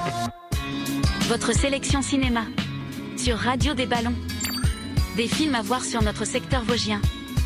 Votre sélection cinéma sur Radio des Ballons. Des films à voir sur notre secteur vosgien.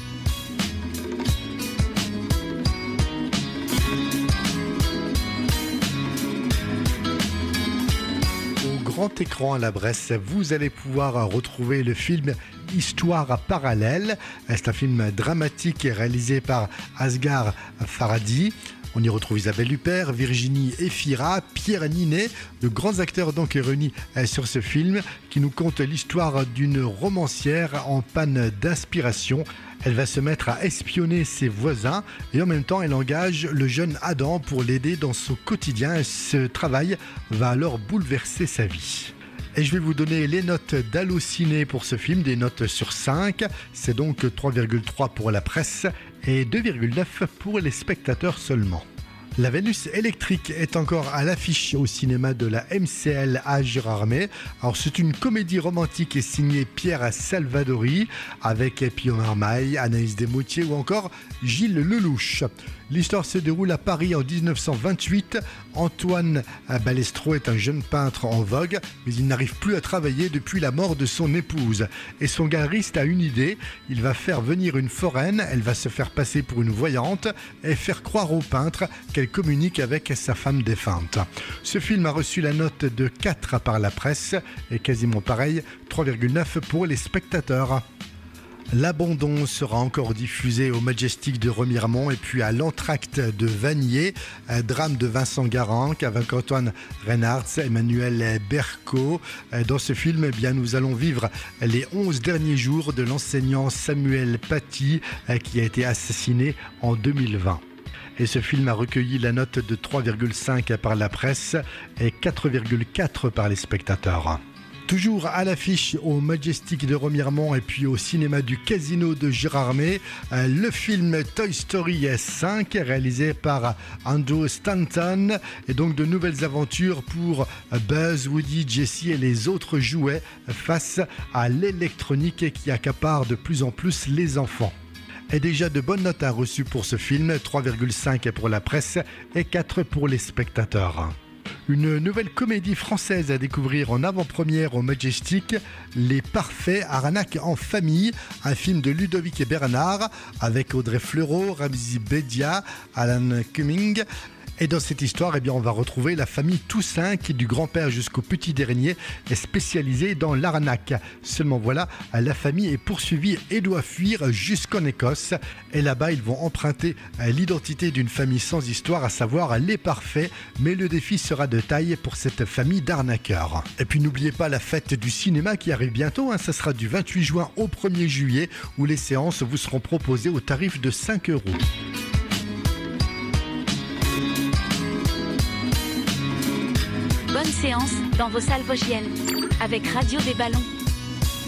Au grand écran à la Bresse, vous allez pouvoir retrouver le film Histoire parallèle. C'est un film dramatique réalisé par Asghar Farhadi. On y retrouve Isabelle Huppert, Virginie Efira, Pierre Ninet, de grands acteurs donc réunis sur ce film qui nous conte l'histoire d'une romancière en panne d'inspiration. Elle va se mettre à espionner ses voisins et en même temps elle engage le jeune Adam pour l'aider dans son quotidien. Ce travail va alors bouleverser sa vie. Et je vais vous donner les notes d'Allociné pour ce film, des notes sur 5. C'est donc 3,3 pour la presse et 2,9 pour les spectateurs seulement. La Vénus électrique est encore à l'affiche au cinéma de la MCL à Gérardmer. Alors c'est une comédie romantique et signée Pierre Salvadori avec Pio Marmaille, Anaïs Desmoutiers ou encore Gilles Lelouch. L'histoire se déroule à Paris en 1928. Antoine Balestro est un jeune peintre en vogue, mais il n'arrive plus à travailler depuis la mort de son épouse. Et son galeriste a une idée, il va faire venir une foraine, elle va se faire passer pour une voyante et faire croire au peintre qu'elle communique avec sa femme défunte. Ce film a reçu la note de 4 par la presse et quasiment pareil, 3,9 pour les spectateurs. L'Abandon sera encore diffusé au Majestic de Remiremont et puis à l'Entracte de Vanier, un drame de Vincent Garanc avec Antoine Reinhardt, Emmanuel Berco. Dans ce film, eh bien, nous allons vivre les 11 derniers jours de l'enseignant Samuel Paty qui a été assassiné en 2020. Et ce film a recueilli la note de 3,5 par la presse et 4,4 par les spectateurs. Toujours à l'affiche au Majestic de Remiremont et puis au cinéma du Casino de Gérardmer, le film Toy Story 5 réalisé par Andrew Stanton et donc de nouvelles aventures pour Buzz, Woody, Jessie et les autres jouets face à l'électronique qui accapare de plus en plus les enfants. Et déjà de bonnes notes reçues pour ce film, 3,5 pour la presse et 4 pour les spectateurs. Une nouvelle comédie française à découvrir en avant-première au Majestic, Les Parfaits, arnaque en famille, un film de Ludovic et Bernard avec Audrey Fleurot, Ramzy Bedia, Alan Cumming. Et dans cette histoire, eh bien, on va retrouver la famille Toussaint qui, du grand-père jusqu'au petit dernier, est spécialisée dans l'arnaque. Seulement voilà, la famille est poursuivie et doit fuir jusqu'en Écosse. Et là-bas, ils vont emprunter l'identité d'une famille sans histoire, à savoir les Parfaits. Mais le défi sera de taille pour cette famille d'arnaqueurs. Et puis n'oubliez pas la fête du cinéma qui arrive bientôt. Ça sera du 28 juin au 1er juillet où les séances vous seront proposées au tarif de 5 €. Bonne séance dans vos salles vosgiennes avec Radio des Ballons.